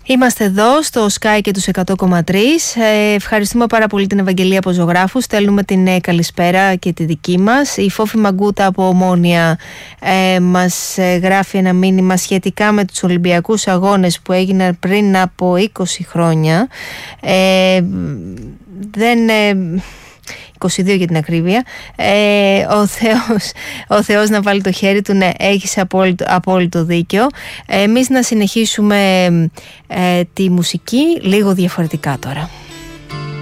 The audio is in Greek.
Είμαστε εδώ στο Sky και τους 100,3. Ευχαριστούμε πάρα πολύ την Ευαγγελία από Ζωγράφου. Στέλνουμε την καλησπέρα και τη δική μας. Η Φόφη Μαγκούτα από Ομόνια μας γράφει ένα μήνυμα σχετικά με τους Ολυμπιακούς Αγώνες που έγιναν πριν από 20 χρόνια. 22 για την ακρίβεια. Ο Θεός να βάλει το χέρι του. Ναι, έχεις απόλυτο δίκιο. Εμείς να συνεχίσουμε τη μουσική λίγο διαφορετικά τώρα.